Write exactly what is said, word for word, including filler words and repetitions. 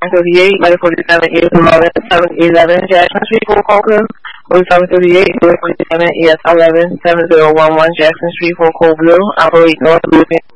thirty-eight, Light forty-seven, E S eleven, seven eleven, Jackson Street, Fort Colville. forty-seven thirty-eight, Light forty-seven, E S eleven, seven zero one one, Jackson Street, Fort Colville. Operate North Louisiana.